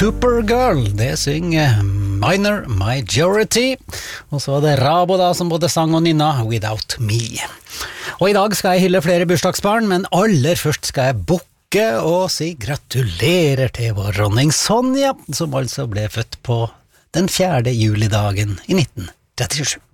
Supergirl, det synger Minor Majority, og så det Rabo da som både sang og nynna Without Me. Og i dag skal jeg hylle flere bursdagsbarn, men aller først skal jeg bukke og si gratulerer til vår dronning Sonja, som altså ble født på den 4. julidagen i 1937.